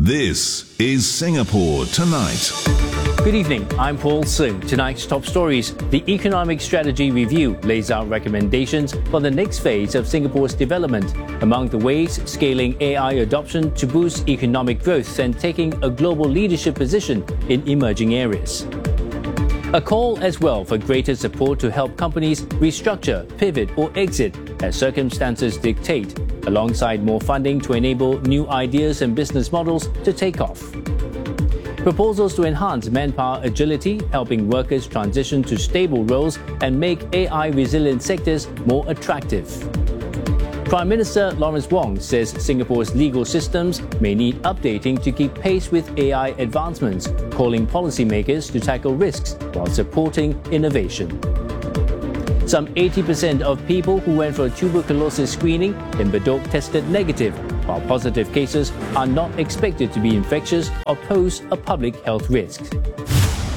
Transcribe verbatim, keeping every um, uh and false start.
This is Singapore Tonight. Good evening, I'm Paul Sung. Tonight's top stories. The Economic Strategy Review lays out recommendations for the next phase of Singapore's development. Among the ways, scaling A I adoption to boost economic growth and taking a global leadership position in emerging areas. A call as well for greater support to help companies restructure, pivot or exit as circumstances dictate, alongside more funding to enable new ideas and business models to take off. Proposals to enhance manpower agility, helping workers transition to stable roles and make A I-resilient sectors more attractive. Prime Minister Lawrence Wong says Singapore's legal systems may need updating to keep pace with A I advancements, calling policymakers to tackle risks while supporting innovation. Some eighty percent of people who went for tuberculosis screening in Bedok tested negative, while positive cases are not expected to be infectious or pose a public health risk.